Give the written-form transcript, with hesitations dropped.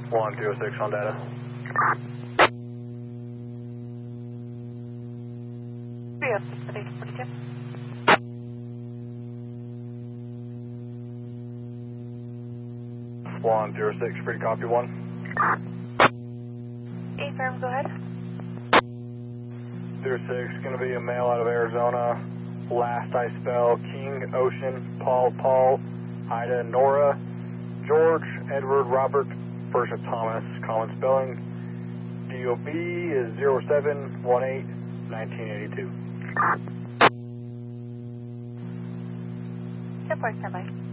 106 on data. Yes, 42. 106, free to copy 1. Affirm, go ahead. 06, going to be a male out of Arizona. Last I spell King, Ocean, Paul, Ida, Nora, George, Edward, Robert, first of Thomas, common spelling. DOB is 0718-1982. 10-4, standby.